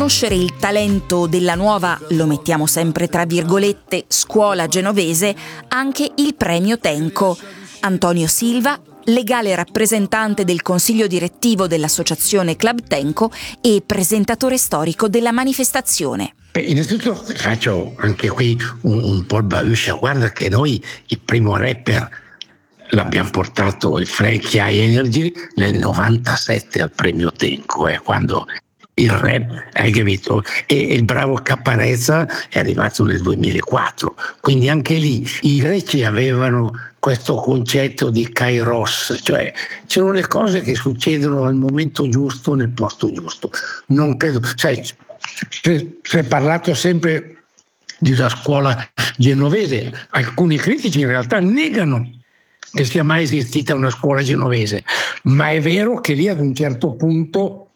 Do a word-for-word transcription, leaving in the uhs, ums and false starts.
conoscere il talento della nuova, lo mettiamo sempre tra virgolette, scuola genovese, anche il premio Tenco. Antonio Silva, legale rappresentante del consiglio direttivo dell'associazione Club Tenco e presentatore storico della manifestazione. Beh, innanzitutto faccio anche qui un, un po' il baluscia. Guarda che noi il primo rapper l'abbiamo portato, il Frankie High Energy, nel novantasette al premio Tenco, eh, quando il rap, hai capito? E il bravo Caparezza è arrivato nel duemilaquattro, quindi anche lì i greci avevano questo concetto di kairos, cioè c'erano le cose che succedono al momento giusto nel posto giusto. Non credo, sai, si è parlato sempre di una scuola genovese, alcuni critici in realtà negano che sia mai esistita una scuola genovese, ma è vero che lì ad un certo punto